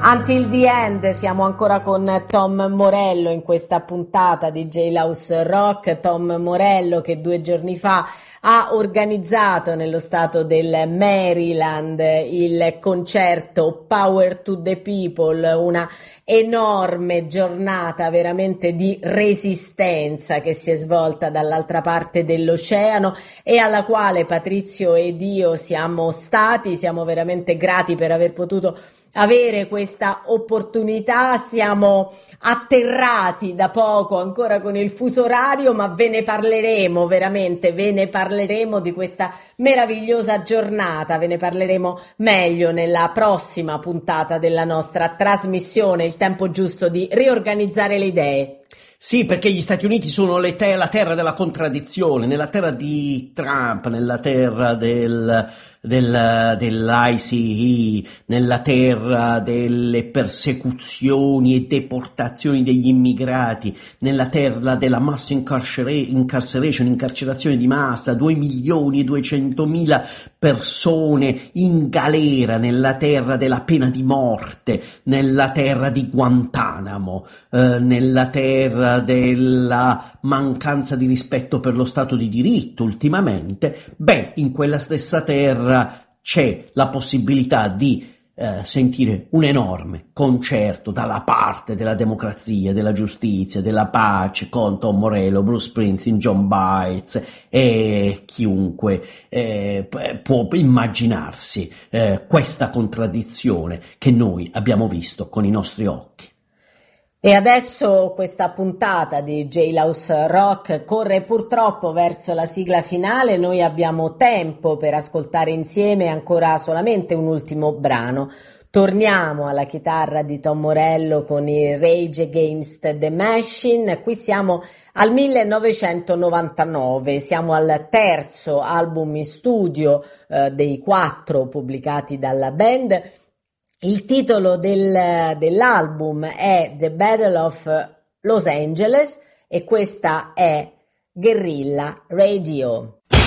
Until the End, siamo ancora con Tom Morello in questa puntata di Jailhouse Rock. Tom Morello che 2 giorni fa ha organizzato nello stato del Maryland il concerto Power to the People, una enorme giornata veramente di resistenza che si è svolta dall'altra parte dell'oceano e alla quale Patrizio ed io siamo veramente grati per aver potuto avere questa opportunità. Siamo atterrati da poco ancora con il fuso orario, ma ve ne parleremo veramente, ve ne parleremo di questa meravigliosa giornata, ve ne parleremo meglio nella prossima puntata della nostra trasmissione, Il tempo giusto di riorganizzare le idee. Sì, perché gli Stati Uniti sono la terra della contraddizione, nella terra di Trump, nella terra dell'ICE, nella terra delle persecuzioni e deportazioni degli immigrati, nella terra della mass incarceration, incarcerazione di massa, 2.200.000 persone in galera, nella terra della pena di morte, nella terra di Guantanamo, nella terra della mancanza di rispetto per lo Stato di diritto ultimamente. In quella stessa terra c'è la possibilità di sentire un enorme concerto dalla parte della democrazia, della giustizia, della pace con Tom Morello, Bruce Springsteen, John Baez e chiunque può immaginarsi questa contraddizione che noi abbiamo visto con i nostri occhi. E adesso questa puntata di Jailhouse Rock corre purtroppo verso la sigla finale. Noi abbiamo tempo per ascoltare insieme ancora solamente un ultimo brano. Torniamo alla chitarra di Tom Morello con i Rage Against the Machine. Qui siamo al 1999, siamo al terzo album in studio dei 4 pubblicati dalla band. Il titolo dell'album è The Battle of Los Angeles e questa è Guerrilla Radio.